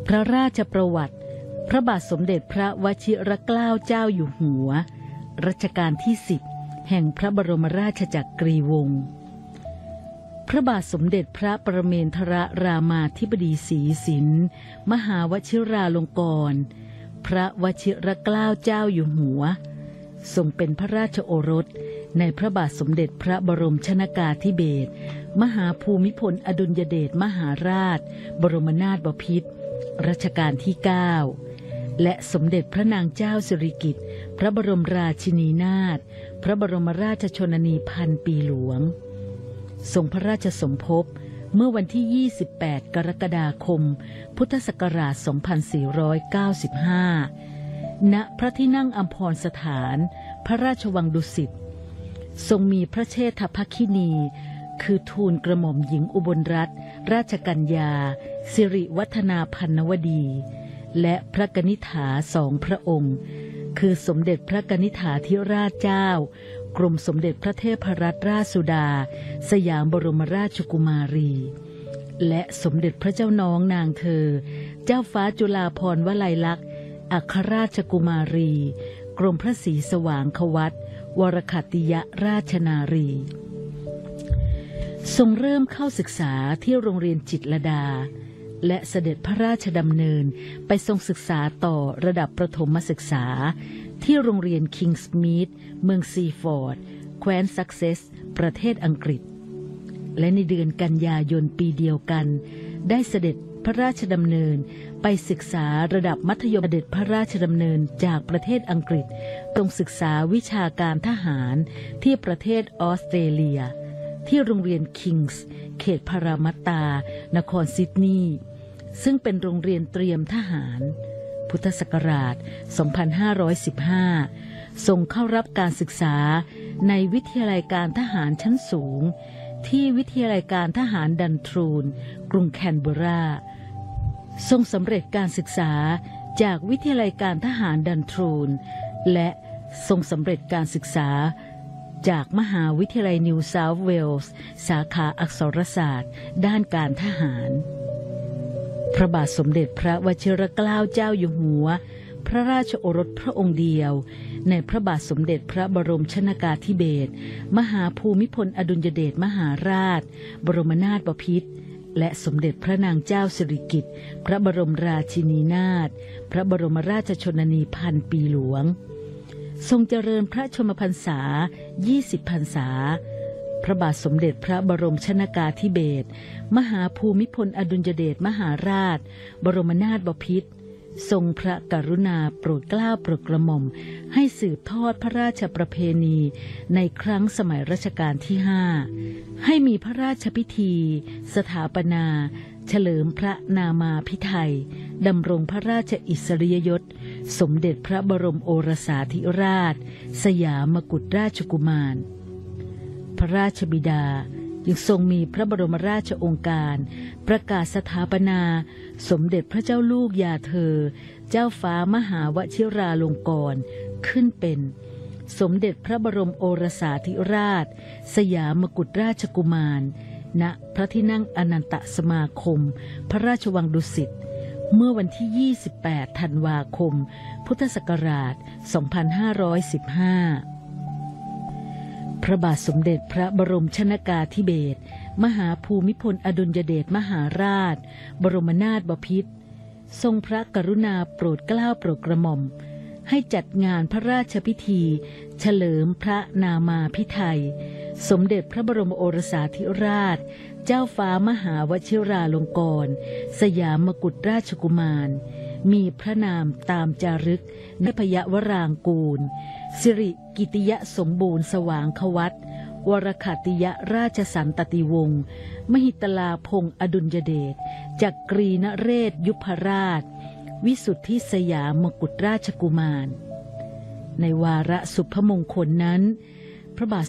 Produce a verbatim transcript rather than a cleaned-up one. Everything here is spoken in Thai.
พระราชประวัติพระบาทสมเด็จพระวชิรเกล้าเจ้าอยู่หัวรัชกาลที่สิบแห่งพระบรมราชจักรีวงศ์พระบาทสมเด็จพระปรเมนทรรามาธิบดีศรีสินมหาวชิราลงกรณ์พระวชิรเกล้าเจ้าอยู่หัวทรงเป็นพระราชโอรสในพระบาทสมเด็จพระบรมชนกาธิเบศรมหาภูมิพลอดุลยเดชมหาราชบรมนาถบพิตรรัชกาลที่เก้าและสมเด็จพระนางเจ้าสิริกิติ์พระบรมราชินีนาถพระบรมราชชนนีพันปีหลวงทรงพระราชสมภพเมื่อวันที่ยี่สิบแปดกรกฎาคมพุทธศักราชสองพันสี่ร้อยเก้าสิบห้าณพระที่นั่งอัมพรสถานพระราชวังดุสิตทรงมีพระเชษฐภคินีคือทูลกระหม่อมหญิงอุบลรัตนราชกัญญาสิริวัฒนาพันนวดีและพระกนิษฐาสองพระองค์คือสมเด็จพระกนิษฐาธิราชเจ้ากรมสมเด็จพระเทพรัตนราชสุดาสยามบรมราชกุมารีและสมเด็จพระเจ้าน้องนางเธอเจ้าฟ้าจุฬาภรณ์วลัยลักษณ์อัครราชกุมารีกรมพระศรีสว่างควัตรวรคัตติยราชนารีทรงเริ่มเข้าศึกษาที่โรงเรียนจิตรลดาและเสด็จพระราชดำเนินไปทรงศึกษาต่อระดับประถมศึกษาที่โรงเรียนคิงส์มีธเมืองซีฟอร์ดแคว้นซักเซสประเทศอังกฤษและในเดือนกันยายนปีเดียวกันได้เสด็จพระราชดำเนินไปศึกษาระดับมัธยมเสด็จพระราชดำเนินจากประเทศอังกฤษทรงศึกษาวิชาการทหารที่ประเทศออสเตรเลียที่โรงเรียนคิงส์เขตพารามัตตานครซิดนีย์ซึ่งเป็นโรงเรียนเตรียมทหารพุทธศักราชสองพันห้าร้อยสิบห้าทรงเข้ารับการศึกษาในวิทยาลัยการทหารชั้นสูงที่วิทยาลัยการทหารดันทรูนกรุงแคนเบอร์ราทรงสำเร็จการศึกษาจากวิทยาลัยการทหารดันทรูนและทรงสำเร็จการศึกษาจากมหาวิทยาลัยนิวเซาท์เวลส์สาขาอักษรศาสตร์ด้านการทหารพระบาทสมเด็จพระวชิรเกล้าเจ้าอยู่หัวพระราชโอรสพระองค์เดียวในพระบาทสมเด็จพระบรมชนกาธิเบศรมหาภูมิพลอดุลยเดชมหาราชบรมนาถบพิตรและสมเด็จพระนางเจ้าสิริกิติ์พระบรมราชินีนาถพระบรมราชชนนีพันปีหลวงทรงเจริญพระชนมพรรษายี่สิบพรรษาพระบาทสมเด็จพระบรมชนกาธิเบศรมหาภูมิพลอดุลยเดชมหาราชบรมนาถบพิตรทรงพระกรุณาโปรดเกล้าโปรดกระหม่อมให้สืบทอดพระราชประเพณีในครั้งสมัยรัชกาลที่ห้าให้มีพระราชพิธีสถาปนาเฉลิมพระนามาภิไธยดำรงพระราชอิสริยยศสมเด็จพระบรมโอรสาธิราชสยามกุฎราชกุมารพระราชบิดายังทรงมีพระบรมราชโองการประกาศสถาปนาสมเด็จพระเจ้าลูกยาเธอเจ้าฟ้ามหาวชิราลงกรณ์ขึ้นเป็นสมเด็จพระบรมโอรสาธิราชสยามกุฎราชกุมารณพระที่นั่งอนันตสมาคมพระราชวังดุสิตเมื่อวันที่ยี่สิบแปดธันวาคมพุทธศักราชสองพันห้าร้อยสิบห้าพระบาทสมเด็จพระบรมชนกาธิเบศรมหาภูมิพลอดุลยเดชมหาราชบรมนาถบพิตรทรงพระกรุณาโปรดเกล้าโปรดกระหม่อมให้จัดงานพระราชพิธีเฉลิมพระนามาภิไธยสมเด็จพระบรมโอรสาธิราชเจ้าฟ้ามหาวชิราลงกรณ์สยามกุฎราชกุมารมีพระนามตามจารึกในพยวรางกูลสิริกิติยสมบูรณ์สว่างควัตรวรคัตติยราชสันตติวงศ์มหิตลาพงศ์อดุลยเดชจักรีนเรศยุพราชวิสุทธิสยามกุฎราชกุมารในวาระสุพมงคลนั้นพระบาท